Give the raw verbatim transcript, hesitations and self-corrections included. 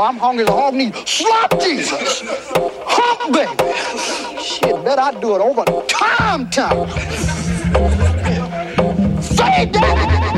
I'm hungry as a hog needs. Slop Jesus. Hump baby. Shit, bet I do it over time time. Say that.